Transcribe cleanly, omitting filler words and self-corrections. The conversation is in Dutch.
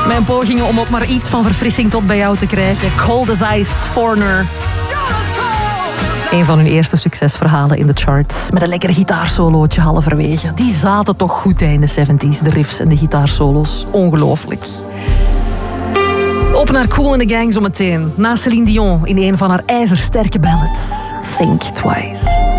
Mijn pogingen om ook maar iets van verfrissing tot bij jou te krijgen. Cold as Ice, Foreigner. Een van hun eerste succesverhalen in de charts. Met een lekker gitaarsolootje halverwege. Die zaten toch goed in de 70s, de riffs en de gitaarsolo's. Ongelooflijk. Op naar Kool and the Gang zometeen. Na Céline Dion in een van haar ijzersterke ballads. Think Twice.